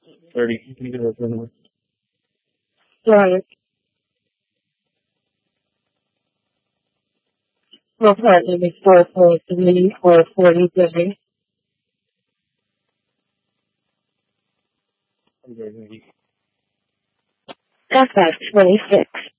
30. Can you give us one more? Right. Well, partly was 443 or 43. I'm very ready. FX 26.